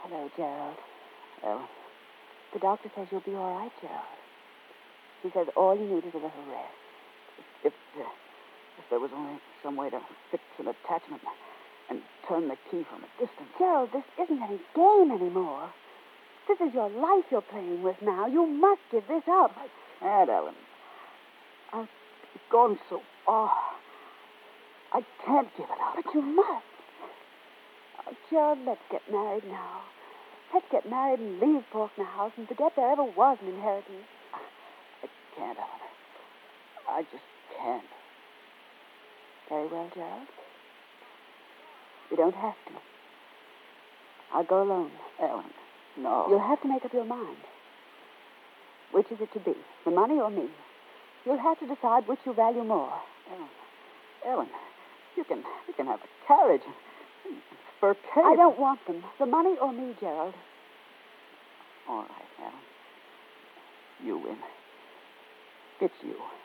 Hello, Gerald. Ellen? The doctor says you'll be all right, Gerald. He says all you need is a little rest. If there was only some way to fix an attachment and turn the key from a distance. Gerald, this isn't any game anymore. This is your life you're playing with now. You must give this up. I can't, Ellen. I've gone so far. I can't give it up. But you must. Oh, Gerald, let's get married now. Let's get married and leave Faulkner House and forget there ever was an inheritance. I can't, Ellen. I just can't. Very well, Gerald. You don't have to. I'll go alone. Ellen, no. You'll have to make up your mind. Which is it to be, the money or me? You'll have to decide which you value more. Ellen, you can have a carriage. For Kate. I don't want them. The money or me, Gerald. All right, Ellen. You win. It's you.